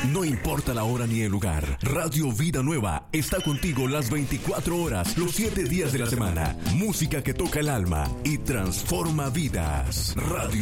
No importa la hora ni el lugar, Radio Vida Nueva está contigo las 24 horas, los 7 días de la semana. Música que toca el alma y transforma vidas. Radio